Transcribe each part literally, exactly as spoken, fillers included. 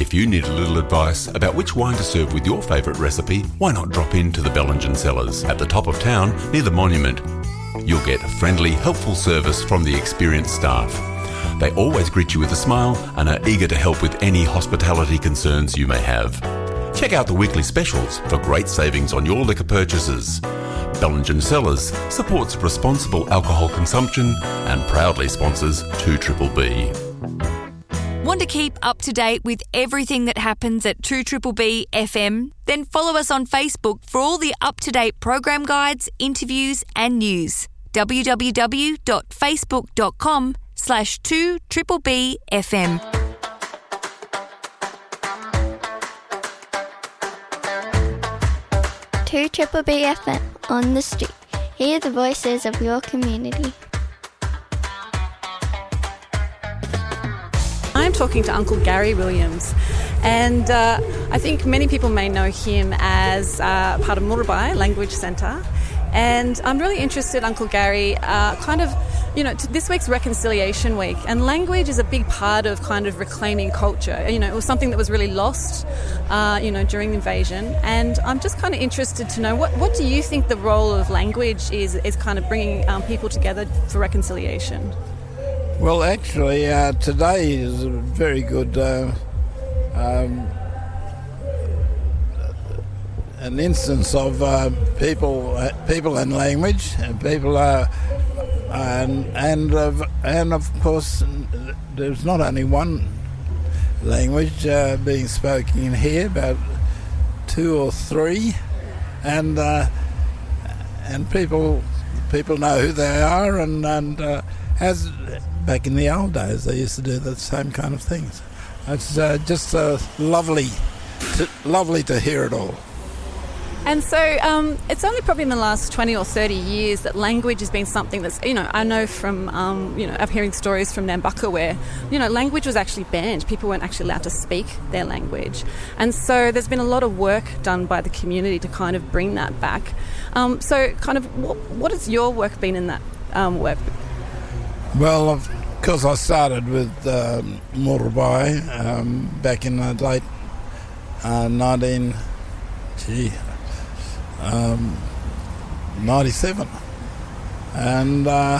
If you need a little advice about which wine to serve with your favourite recipe, why not drop in to the Bellingen Cellars at the top of town near the Monument. You'll get friendly, helpful service from the experienced staff. They always greet you with a smile and are eager to help with any hospitality concerns you may have. Check out the weekly specials for great savings on your liquor purchases. Bellingen Cellars supports responsible alcohol consumption and proudly sponsors two B B. Want to keep up to date with everything that happens at two B B F M? Then follow us on Facebook for all the up-to-date program guides, interviews and news. www.facebook.com slash 2BBBFM. two B B F M on the street. Hear the voices of your community. I'm talking to Uncle Gary Williams, and uh, I think many people may know him as uh, part of Murubay Language Centre. And I'm really interested, Uncle Gary, uh, kind of, you know, this week's Reconciliation Week, and language is a big part of kind of reclaiming culture. You know, it was something that was really lost, uh, you know, during the invasion. And I'm just kind of interested to know, what, what do you think the role of language is, is kind of bringing um, people together for reconciliation? Well, actually, uh, today is a very good uh, um, an instance of uh, people, uh, people and language, and people are, and and uh, and of course, there's not only one language uh, being spoken in here, but two or three, and uh, and people people know who they are, and and uh, as back in the old days, they used to do the same kind of things. It's uh, just uh, lovely, to, lovely to hear it all. And so um, it's only probably in the last twenty or thirty years that language has been something that's, you know, I know from, um, you know, I'm hearing stories from Nambucca where, you know, language was actually banned. People weren't actually allowed to speak their language. And so there's been a lot of work done by the community to kind of bring that back. Um, so kind of what, what has your work been in that um, work? Well, of course, I started with um, Murubay um, back in the late uh, nineteen, gee, um, ninety-seven, and uh,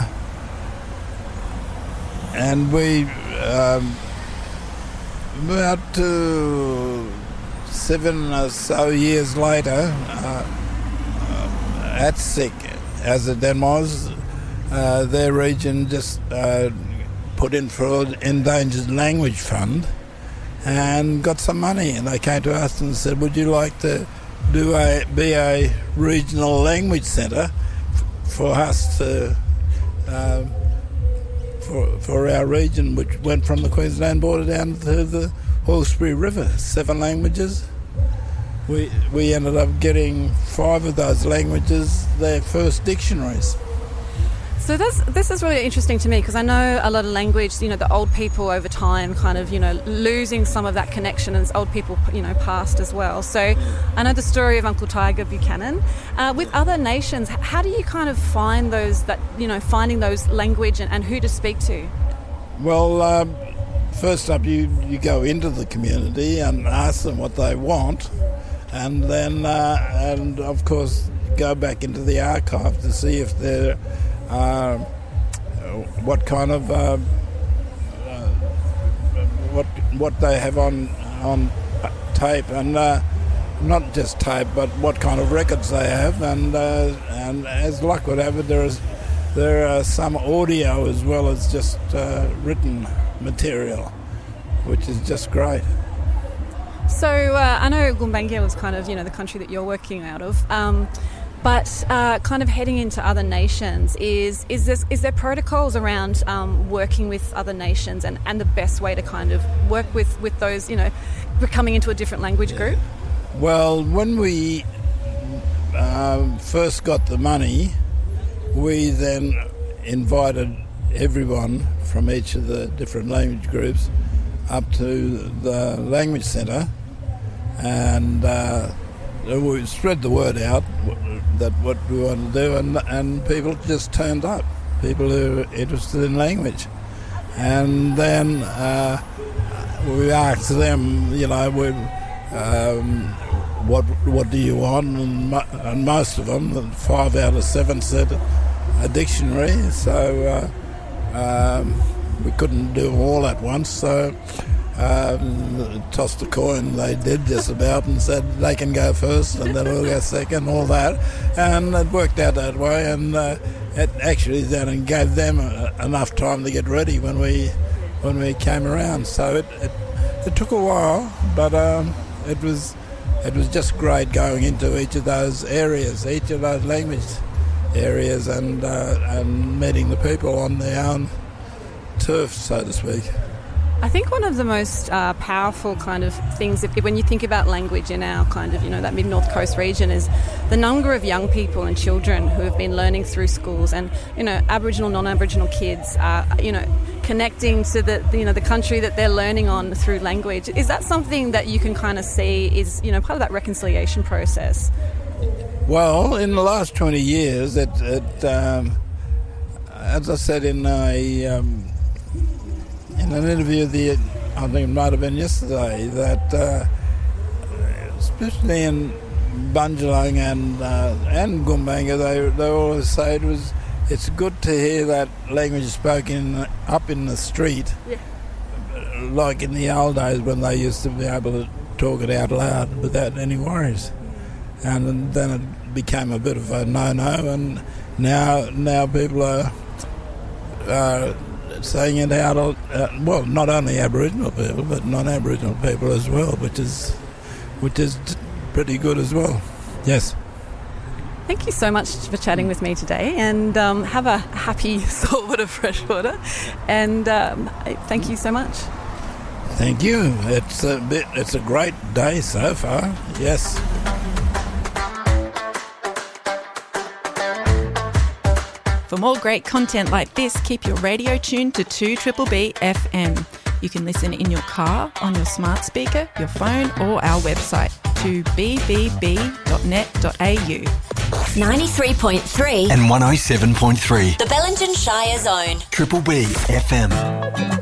and we um, about uh, seven or so years later, uh, uh, at sick as it then was. Uh, their region just uh, put in for an endangered language fund and got some money, and they came to us and said, would you like to do a be a regional language centre f- for us to uh, for for our region, which went from the Queensland border down to the Hawkesbury River, seven languages. We we ended up getting five of those languages their first dictionaries. So that's, this is really interesting to me, because I know a lot of language, you know, the old people over time kind of, you know, losing some of that connection, and old people, you know, passed as well. So I know the story of Uncle Tiger Buchanan. Uh, with other nations, how do you kind of find those, that, you know, finding those language and, and who to speak to? Well, um, first up, you, you go into the community and ask them what they want, and then, uh, and of course, go back into the archive to see if they're Uh, what kind of uh, uh, what what they have on on tape, and uh, not just tape, but what kind of records they have, and uh, and as luck would have it, there is there are some audio as well as just uh, written material, which is just great. So uh, I know Gumbaynggirr was kind of, you know, the country that you're working out of. Um, But uh, kind of heading into other nations, is is, this, is there protocols around um, working with other nations, and, and the best way to kind of work with, with those, you know, coming into a different language group? Well, when we uh, first got the money, we then invited everyone from each of the different language groups up to the language centre, and uh, we spread the word out that what we want to do, and, and people just turned up, people who were interested in language. And then uh, we asked them, you know, we, um, what what do you want? And, mo- and most of them, five out of seven, said a dictionary. So uh, um, we couldn't do them all at once. So um, tossed a coin. They did just about and said they can go first and then we'll go second. All that, and it worked out that way. And uh, it actually then gave them uh, enough time to get ready when we when we came around. So it it, it took a while, but um, it was. It was just great going into each of those areas, each of those language areas, and uh, and meeting the people on their own turf, so to speak. I think one of the most uh, powerful kind of things, if, when you think about language in our kind of, you know, that mid-north coast region, is the number of young people and children who have been learning through schools, and, you know, Aboriginal, non-Aboriginal kids, uh, you know, connecting to the, you know, the country that they're learning on through language. Is that something that you can kind of see is, you know, part of that reconciliation process? Well, in the last twenty years, it, it um, as I said in a um, in an interview, the I think it might have been yesterday, that uh, especially in Bundjalung and uh, and Gumbaynggirr, they they always say it was. It's good to hear that language spoken up in the street, yeah. Like in the old days when they used to be able to talk it out loud without any worries. And then it became a bit of a no-no, and now now people are uh, saying it out, uh, well, not only Aboriginal people, but non-Aboriginal people as well, which is which is pretty good as well. Yes. Thank you so much for chatting with me today, and um, have a happy saltwater freshwater, and um, thank you so much. Thank you. It's a bit. It's a great day so far. Yes. For more great content like this, keep your radio tuned to two B B B F M. You can listen in your car, on your smart speaker, your phone, or our website, two b b b dot net dot a u. ninety-three point three and one oh seven point three. The Bellingen Shire Zone. Triple B F M.